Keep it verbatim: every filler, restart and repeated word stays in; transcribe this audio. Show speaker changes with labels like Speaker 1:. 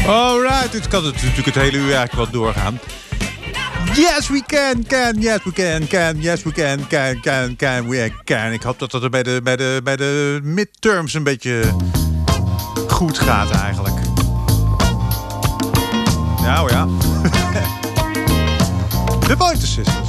Speaker 1: Alright, dit kan het natuurlijk het hele uur eigenlijk wel doorgaan. Yes, we can, can, yes, we can, can, yes, we can, can, can, can, we can. Ik hoop dat dat er bij de, bij de, bij de midterms een beetje goed gaat eigenlijk. Nou ja. De Pointer Sisters.